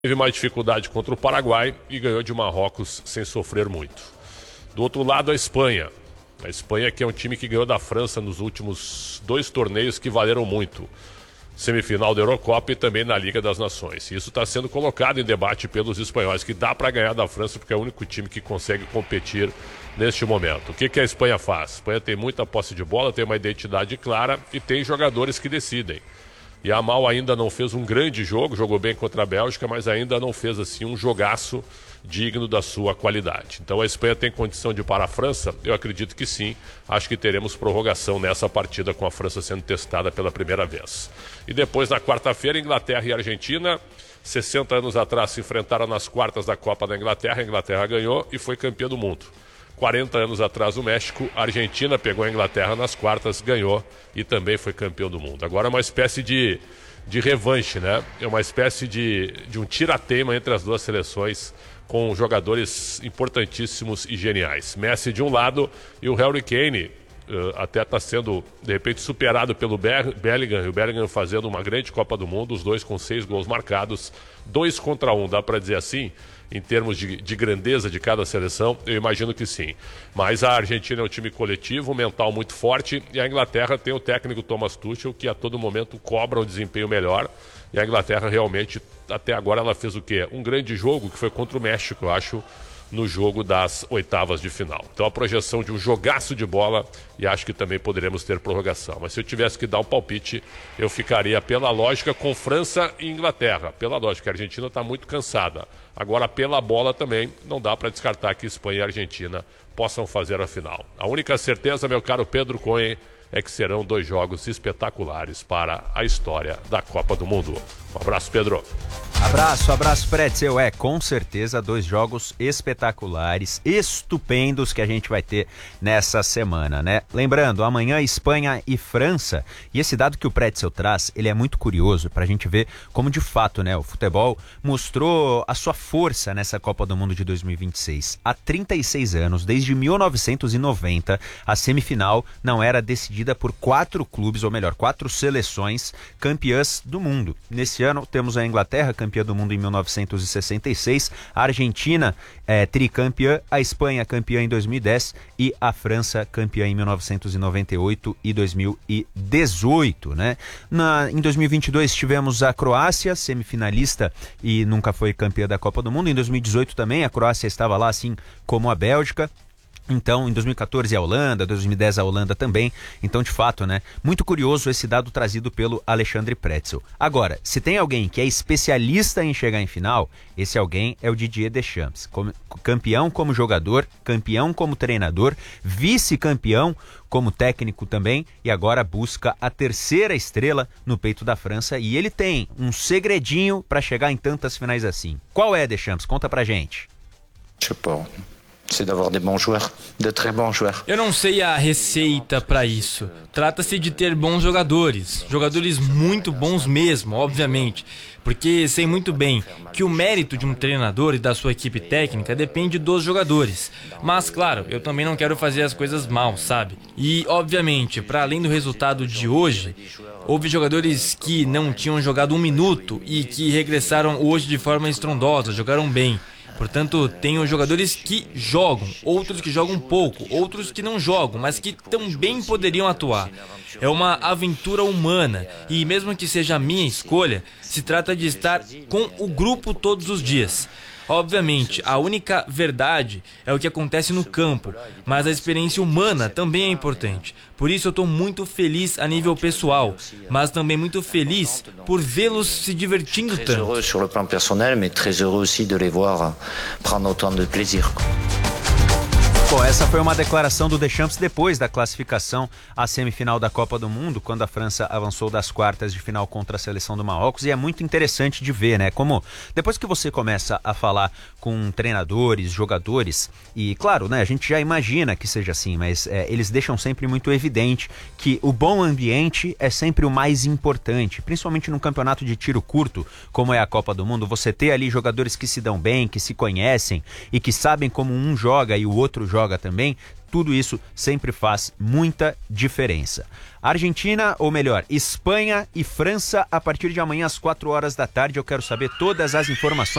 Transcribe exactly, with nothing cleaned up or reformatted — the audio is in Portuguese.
Teve mais dificuldade contra o Paraguai e ganhou de Marrocos sem sofrer muito. Do outro lado, a Espanha. A Espanha que é um time que ganhou da França nos últimos dois torneios que valeram muito. Semifinal da Eurocopa e também na Liga das Nações. Isso está sendo colocado em debate pelos espanhóis, que dá para ganhar da França porque é o único time que consegue competir neste momento. O que, que a Espanha faz? A Espanha tem muita posse de bola, tem uma identidade clara e tem jogadores que decidem. E a Yamal ainda não fez um grande jogo, jogou bem contra a Bélgica, mas ainda não fez assim um jogaço digno da sua qualidade. Então a Espanha tem condição de ir para a França? Eu acredito que sim. Acho que teremos prorrogação nessa partida com a França sendo testada pela primeira vez. E depois na quarta-feira, Inglaterra e Argentina, sessenta anos atrás se enfrentaram nas quartas da Copa da Inglaterra, a Inglaterra ganhou e foi campeã do mundo. quarenta anos atrás o México, a Argentina pegou a Inglaterra nas quartas, ganhou e também foi campeão do mundo. Agora é uma espécie de, de revanche, né? É uma espécie de, de um tira-teima entre as duas seleções com jogadores importantíssimos e geniais. Messi de um lado e o Harry Kane uh, até está sendo, de repente, superado pelo Bellingham, e o Bellingham fazendo uma grande Copa do Mundo, os dois com seis gols marcados, dois contra um, dá para dizer assim? Em termos de, de grandeza de cada seleção, eu imagino que sim. Mas a Argentina é um time coletivo, um mental muito forte, e a Inglaterra tem o técnico Thomas Tuchel, que a todo momento cobra um desempenho melhor. E a Inglaterra realmente, até agora, ela fez o quê? Um grande jogo, que foi contra o México, eu acho, no jogo das oitavas de final. Então a projeção de um jogaço de bola, e acho que também poderemos ter prorrogação. Mas se eu tivesse que dar um palpite, eu ficaria pela lógica com França e Inglaterra. Pela lógica, a Argentina está muito cansada. Agora, pela bola também, não dá para descartar que Espanha e Argentina possam fazer a final. A única certeza, meu caro Pedro Cohen, é que serão dois jogos espetaculares para a história da Copa do Mundo. Um abraço, Pedro. Abraço, abraço, Pretzel. É, com certeza, dois jogos espetaculares, estupendos que a gente vai ter nessa semana, né? Lembrando, amanhã Espanha e França, e esse dado que o Pretzel traz, ele é muito curioso pra gente ver como, de fato, né, o futebol mostrou a sua força nessa Copa do Mundo de dois mil e vinte e seis. Há trinta e seis anos, desde mil novecentos e noventa, a semifinal não era decidida por quatro clubes, ou melhor, quatro seleções campeãs do mundo. Nesse ano, temos a Inglaterra, campeã do mundo em mil novecentos e sessenta e seis, a Argentina é, tricampeã, a Espanha campeã em dois mil e dez e a França campeã em mil novecentos e noventa e oito e dois mil e dezoito, né? Na, em dois mil e vinte e dois tivemos a Croácia, semifinalista e nunca foi campeã da Copa do Mundo. Em dois mil e dezoito também a Croácia estava lá, assim como a Bélgica. Então, em dois mil e quatorze a Holanda, dois mil e dez a Holanda também. Então, de fato, né? Muito curioso esse dado trazido pelo Alexandre Pretzel. Agora, se tem alguém que é especialista em chegar em final, esse alguém é o Didier Deschamps. Como, campeão como jogador, campeão como treinador, vice-campeão como técnico também, e agora busca a terceira estrela no peito da França. E ele tem um segredinho para chegar em tantas finais assim. Qual é, Deschamps? Conta pra gente. Tipo... c'est d'avoir des bons joueurs, de très bons joueurs. Eu não sei a receita para isso. Trata-se de ter bons jogadores, jogadores muito bons mesmo, obviamente, porque sei muito bem que o mérito de um treinador e da sua equipe técnica depende dos jogadores. Mas, claro, eu também não quero fazer as coisas mal, sabe? E, obviamente, para além do resultado de hoje, houve jogadores que não tinham jogado um minuto e que regressaram hoje de forma estrondosa, jogaram bem. Portanto, tenho jogadores que jogam, outros que jogam pouco, outros que não jogam, mas que também poderiam atuar. É uma aventura humana e, mesmo que seja a minha escolha, se trata de estar com o grupo todos os dias. Obviamente, a única verdade é o que acontece no campo, mas a experiência humana também é importante. Por isso eu estou muito feliz a nível pessoal, mas também muito feliz por vê-los se divertindo tanto. Très heureux sur le plan personnel, mais très heureux aussi de les voir prendre autant de plaisir. Bom, essa foi uma declaração do Deschamps depois da classificação à semifinal da Copa do Mundo, quando a França avançou das quartas de final contra a seleção do Marrocos, e é muito interessante de ver, né, como depois que você começa a falar com treinadores, jogadores, e claro, né, a gente já imagina que seja assim, mas é, eles deixam sempre muito evidente que o bom ambiente é sempre o mais importante, principalmente num campeonato de tiro curto, como é a Copa do Mundo, você ter ali jogadores que se dão bem, que se conhecem e que sabem como um joga e o outro joga também, tudo isso sempre faz muita diferença. Argentina, ou melhor, Espanha e França, a partir de amanhã às quatro horas da tarde. Eu quero saber todas as informações